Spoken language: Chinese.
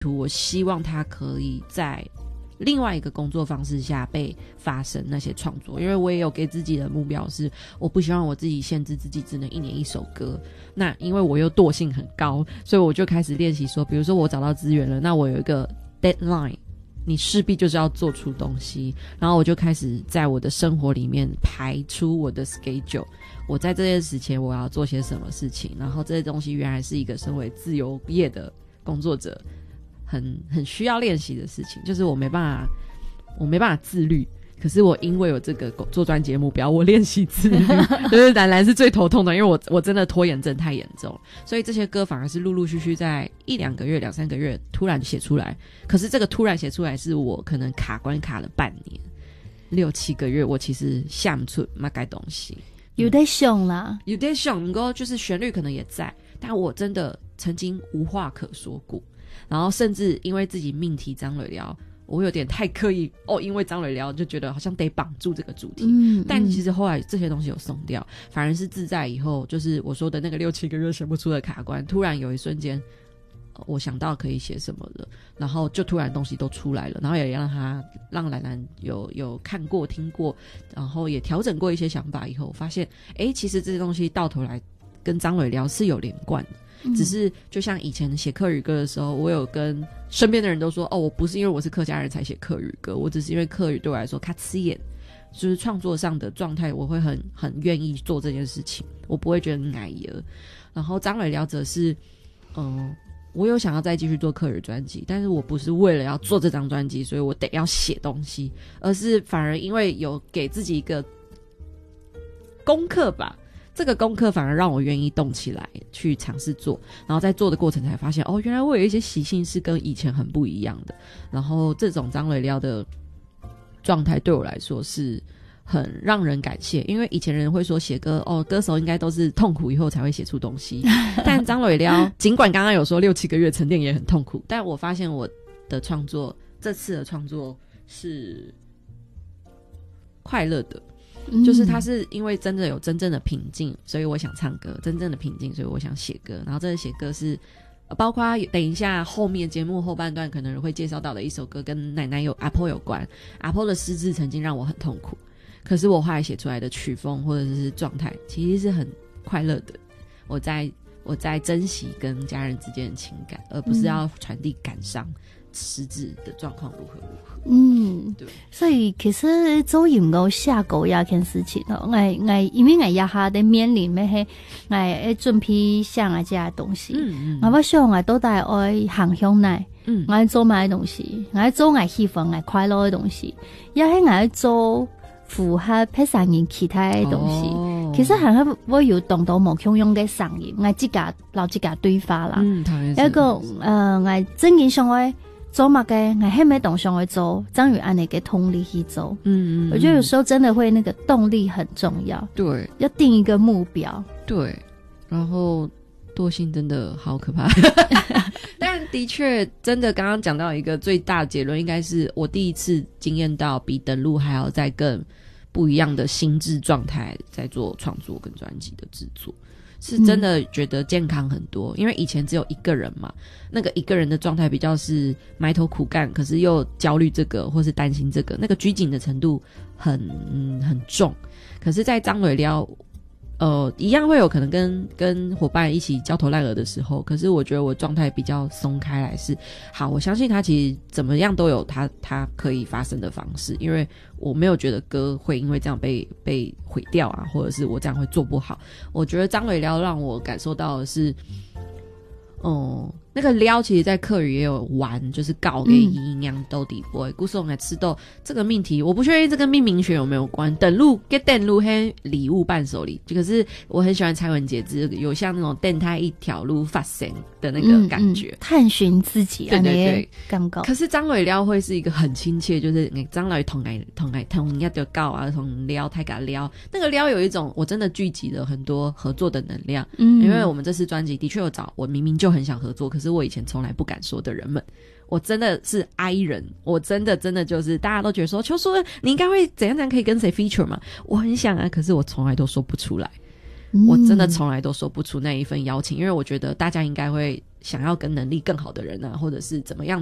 我希望它可以在另外一个工作方式下被发生那些创作，因为我也有给自己的目标是我不希望我自己限制自己只能1年1首歌，那因为我又惰性很高，所以我就开始练习说，比如说我找到资源了，那我有一个 deadline， 你势必就是要做出东西，然后我就开始在我的生活里面排出我的 schedule， 我在这件事前我要做些什么事情，然后这些东西原来是一个身为自由业的工作者很需要练习的事情，就是我没办法自律，可是我因为有这个做专辑的目标，我练习自律就是兰兰是最头痛的，因为我真的拖延症太严重，所以这些歌反而是陆陆续续在1-2个月2-3个月突然写出来，可是这个突然写出来是我可能卡关卡了半年6-7个月，我其实想不出嘛改东西， 有点想啦， 有点想不过就是旋律可能也在，但我真的曾经无话可说过，然后甚至因为自己命题张磊聊，我有点太刻意因为张磊聊就觉得好像得绑住这个主题，但其实后来这些东西有松掉，反而是自在以后，就是我说的那个6-7个月写不出的卡关，突然有一瞬间我想到可以写什么了，然后就突然东西都出来了，然后也让兰兰有看过听过，然后也调整过一些想法以后，我发现其实这些东西到头来跟张磊聊是有连贯的，只是就像以前写客语歌的时候，我有跟身边的人都说我不是因为我是客家人才写客语歌，我只是因为客语对我来说较刺眼，就是创作上的状态我会很愿意做这件事情，我不会觉得矮了。然后张磊聊者是我有想要再继续做客语专辑，但是我不是为了要做这张专辑所以我得要写东西，而是反而因为有给自己一个功课吧，这个功课反而让我愿意动起来去尝试做，然后在做的过程才发现原来我有一些习性是跟以前很不一样的，然后这种张磊聊的状态对我来说是很让人感谢，因为以前人会说写歌歌手应该都是痛苦以后才会写出东西但张磊聊尽管刚刚有说6-7个月沉淀也很痛苦，但我发现我的创作这次的创作是快乐的，就是他是因为真的有真正的平静，所以我想唱歌，真正的平静所以我想写歌，然后这个写歌是包括等一下后面节目后半段可能会介绍到的一首歌跟奶奶阿婆有关，阿婆的失智曾经让我很痛苦，可是我后来写出来的曲风或者是状态其实是很快乐的，我在珍惜跟家人之间的情感，而不是要传递感伤失智的状况如何对， 所以其实做音乐写歌这件事情因为我也在面临我准备写这些东西，我想我都在航向内我做买的东西，我做我希望我快乐的东西，也是我做符合配上人其他的东西，其实还我有动到无共用的声音，我自家老自家对话啦，一个我真正想要做嘛个，我还没动想要做，张宇安那个动力去做，我觉得有时候真的会那个动力很重要， 对， 要定一个目标， 对，然后惰性真的好可怕但的确真的刚刚讲到一个最大的结论，应该是我第一次经验到比登录还要再更不一样的心智状态在做创作跟专辑的制作，是真的觉得健康很多，因为以前只有一个人嘛，那个一个人的状态比较是埋头苦干，可是又焦虑这个或是担心这个，那个拘谨的程度很重，可是在张磊撩一样会有可能跟伙伴一起焦头烂额的时候，可是我觉得我状态比较松开来，是好，我相信他其实怎么样都有他可以发生的方式，因为我没有觉得歌会因为这样被毁掉啊，或者是我这样会做不好。我觉得张磊撩让我感受到的是那个撩其实在客语也有玩，就是告给姨娘都底波故事我们来吃豆这个命题，我不确定这跟命名学有没有关，等路给等路黑礼物伴手礼，可是我很喜欢蔡文杰有像那种等他一条路发生的那个感觉， 探寻自己， 对对对， 感觉可是张磊撩会是一个很亲切，就是张磊同一就告啊，同撩太敢撩，那个撩有一种我真的聚集了很多合作的能量，因为我们这次专辑的确有找我明明就很想合作，可是我以前从来不敢说的人们，我真的是 I 人，我真的就是大家都觉得说秋叔你应该会怎样可以跟谁 feature 嘛，我很想啊，可是我从来都说不出来，我真的从来都说不出那一份邀请，因为我觉得大家应该会想要跟能力更好的人啊，或者是怎么样